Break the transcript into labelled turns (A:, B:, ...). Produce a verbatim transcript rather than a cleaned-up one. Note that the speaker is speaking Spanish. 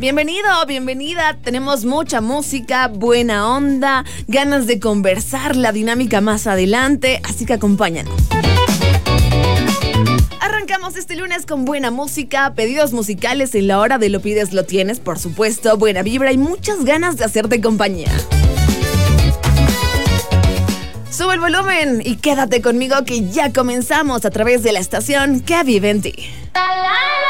A: Bienvenido, bienvenida. Tenemos mucha música, buena onda, ganas de conversar, la dinámica más adelante, así que acompáñanos. Arrancamos este lunes con buena música, pedidos musicales en la hora de Lo Pides Lo Tienes, por supuesto, buena vibra y muchas ganas de hacerte compañía. Sube el volumen y quédate conmigo que ya comenzamos a través de la estación que vive en ti.